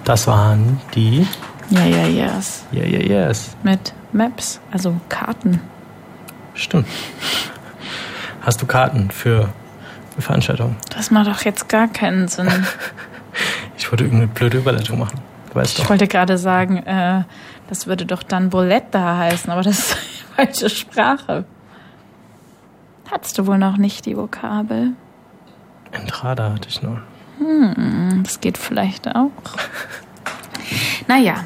Das waren die Yes. Yes. Mit Maps, also Karten. Stimmt. Hast du Karten für eine Veranstaltung? Das macht doch jetzt gar keinen Sinn. Ich wollte irgendeine blöde Überleitung machen. Du weißt doch. Ich wollte gerade sagen, das würde doch dann Boletta heißen, aber das ist die falsche Sprache. Hattest du wohl noch nicht die Vokabel? Entrada hatte ich noch. Das geht vielleicht auch. Naja,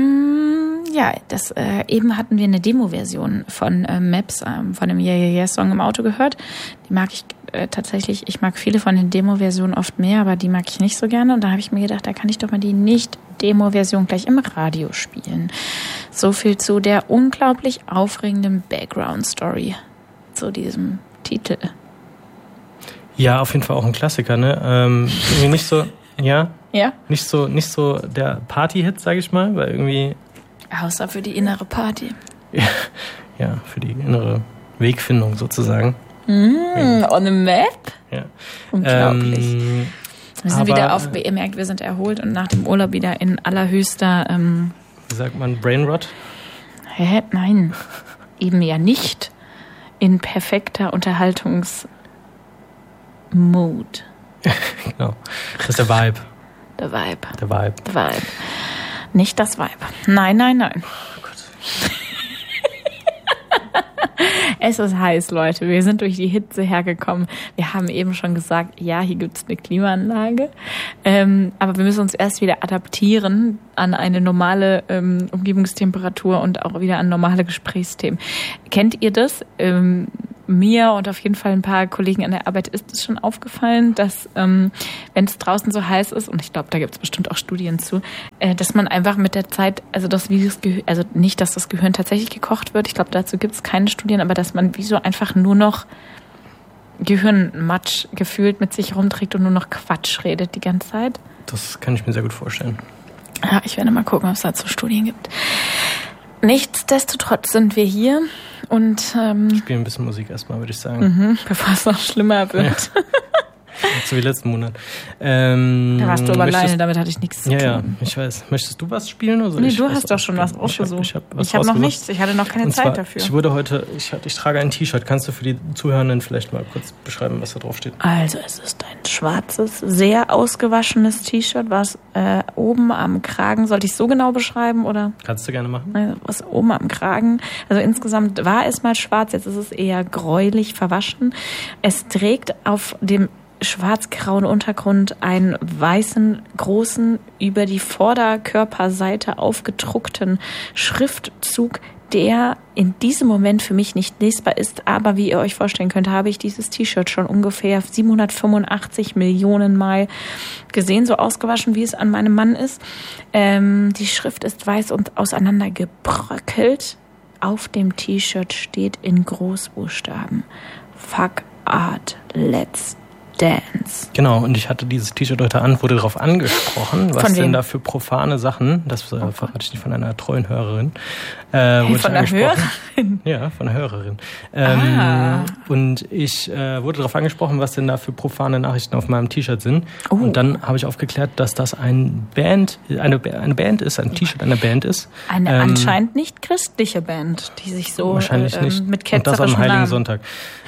eben hatten wir eine Demo-Version von Maps, von dem Song im Auto gehört. Die mag ich tatsächlich, ich mag viele von den Demo-Versionen oft mehr, aber die mag ich nicht so gerne. Und da habe ich mir gedacht, da kann ich doch mal die Nicht-Demo-Version gleich im Radio spielen. So viel zu der unglaublich aufregenden Background-Story zu diesem Titel. Ja, auf jeden Fall auch ein Klassiker, ne? Irgendwie nicht so, ja? Nicht so der Party-Hit, sag ich mal, weil irgendwie... Außer für die innere Party. Ja, für die innere Wegfindung sozusagen. On a map? Ja. Unglaublich. Wir sind wieder auf, ihr merkt, wir sind erholt und nach dem Urlaub wieder in allerhöchster... wie sagt man, Brainrot? Nein, eben ja nicht in perfekter Unterhaltungsmood. Genau, das ist der Vibe. Der Vibe. Der Vibe. Der Vibe. Nicht das Vibe. Nein. Oh Gott. Es ist heiß, Leute. Wir sind durch die Hitze hergekommen. Wir haben eben schon gesagt, ja, hier gibt's eine Klimaanlage. Aber wir müssen uns erst wieder adaptieren an eine normale Umgebungstemperatur und auch wieder an normale Gesprächsthemen. Kennt ihr das? Mir und auf jeden Fall ein paar Kollegen an der Arbeit ist es schon aufgefallen, dass wenn es draußen so heiß ist, und ich glaube, da gibt es bestimmt auch Studien zu, dass man einfach mit der Zeit, also nicht, dass das Gehirn tatsächlich gekocht wird, ich glaube, dazu gibt es keine Studien, aber dass man wie so einfach nur noch Gehirnmatsch gefühlt mit sich rumträgt und nur noch Quatsch redet die ganze Zeit. Das kann ich mir sehr gut vorstellen. Ja, ich werde mal gucken, ob es dazu Studien gibt. Nichtsdestotrotz sind wir hier und spielen ein bisschen Musik erstmal, würde ich sagen. Bevor es noch schlimmer wird. Ja. So wie letzten Monat. Da warst du aber alleine, damit hatte ich nichts zu tun. Ja, ich weiß. Möchtest du was spielen? Oder nee, du hast doch schon was ausgesucht. Ich habe noch nichts, ich hatte noch keine Zeit dafür. Ich trage ein T-Shirt. Kannst du für die Zuhörenden vielleicht mal kurz beschreiben, was da drauf steht? Also es ist ein schwarzes, sehr ausgewaschenes T-Shirt, was oben am Kragen, sollte ich so genau beschreiben, oder? Kannst du gerne machen. Also, was oben am Kragen, also insgesamt war es mal schwarz, jetzt ist es eher gräulich verwaschen. Es trägt auf dem schwarz-grauen Untergrund einen weißen, großen, über die Vorderkörperseite aufgedruckten Schriftzug, der in diesem Moment für mich nicht lesbar ist. Aber wie ihr euch vorstellen könnt, habe ich dieses T-Shirt schon ungefähr 785 Millionen Mal gesehen, so ausgewaschen, wie es an meinem Mann ist. Die Schrift ist weiß und auseinandergebröckelt. Auf dem T-Shirt steht in Großbuchstaben: Fuck Art, let's dance. Genau, und ich hatte dieses T-Shirt heute an, wurde darauf angesprochen, was denn da für profane Sachen, das verrate ich nicht, von einer treuen Hörerin. Von einer Hörerin? Ja, von einer Hörerin. Und ich wurde darauf angesprochen, was denn da für profane Nachrichten auf meinem T-Shirt sind. Oh. Und dann habe ich aufgeklärt, dass das eine Band ist, ein T-Shirt einer Band ist. Eine anscheinend nicht christliche Band, die sich so wahrscheinlich nicht. Mit ketzerischen und das am Heiligen Namen. Sonntag.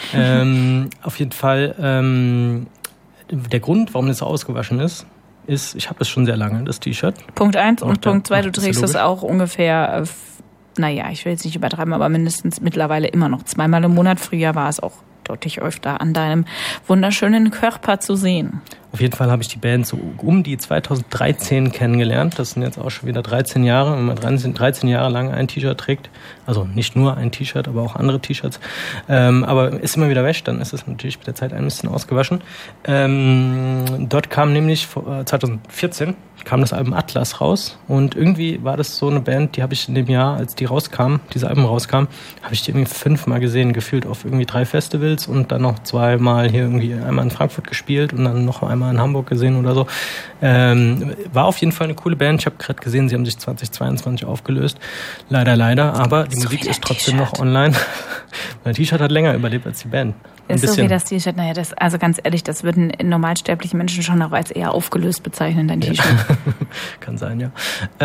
Auf jeden Fall der Grund, warum das so ausgewaschen ist, ich habe es schon sehr lange, das T-Shirt. Punkt 1 und Punkt 2, du trägst es auch ungefähr, ich will jetzt nicht übertreiben, aber mindestens mittlerweile immer noch 2-mal im Monat. Früher war es auch deutlich öfter an deinem wunderschönen Körper zu sehen. Auf jeden Fall habe ich die Band so um die 2013 kennengelernt. Das sind jetzt auch schon wieder 13 Jahre. Wenn man 13 Jahre lang ein T-Shirt trägt, also nicht nur ein T-Shirt, aber auch andere T-Shirts, aber ist immer wieder wäscht, dann ist es natürlich mit der Zeit ein bisschen ausgewaschen. Dort kam nämlich 2014 kam das Album Atlas raus und irgendwie war das so eine Band, die habe ich in dem Jahr, als diese Album rauskam, habe ich die irgendwie 5-mal gesehen, gefühlt auf irgendwie 3 Festivals und dann noch 2-mal hier irgendwie einmal in Frankfurt gespielt und dann noch einmal mal in Hamburg gesehen oder so. War auf jeden Fall eine coole Band. Ich habe gerade gesehen, sie haben sich 2022 aufgelöst. Leider. Aber die Musik ist trotzdem noch online. Mein T-Shirt hat länger überlebt als die Band. Ist so wie das T-Shirt. Naja, also ganz ehrlich, das würden normalsterbliche Menschen schon auch als eher aufgelöst bezeichnen, dein T-Shirt. Kann sein, ja.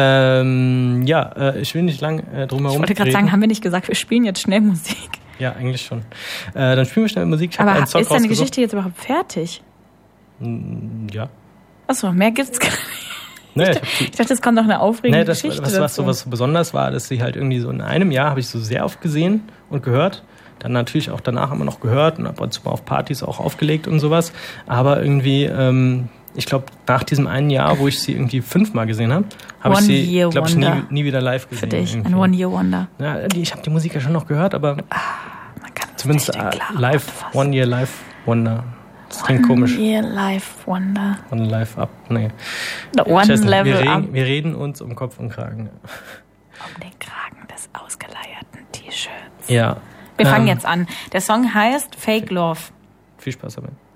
Ich will nicht lang drum herum. Ich wollte gerade sagen, haben wir nicht gesagt, wir spielen jetzt schnell Musik? Ja, eigentlich schon. Dann spielen wir schnell Musik. Ich aber ist deine Geschichte jetzt überhaupt fertig? Ja. Achso, mehr gibt's gar nicht. Nee, ich dachte, es kommt noch eine aufregende Geschichte. Was so besonders war, dass sie halt irgendwie so in einem Jahr habe ich so sehr oft gesehen und gehört. Dann natürlich auch danach haben wir noch gehört und ab und zu mal auf Partys auch aufgelegt und sowas. Aber irgendwie, ich glaube, nach diesem einen Jahr, wo ich sie irgendwie 5-mal gesehen habe, habe ich sie, glaube ich, nie wieder live gesehen. Für dich, irgendwie. Ein One-Year-Wonder. Ja, ich habe die Musik ja schon noch gehört, aber man kann zumindest One-Year Live Wonder. Das klingt komisch. One-Year Life Wonder. One Life Up, nee. One Level Up. Wir reden uns um Kopf und Kragen. Um den Kragen des ausgeleierten T-Shirts. Ja. Wir fangen jetzt an. Der Song heißt Fake Love. Viel Spaß damit.